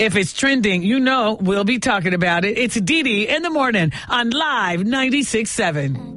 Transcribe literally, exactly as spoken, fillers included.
If it's trending, you know we'll be talking about it. It's Dee Dee in the morning on Live ninety-six point seven.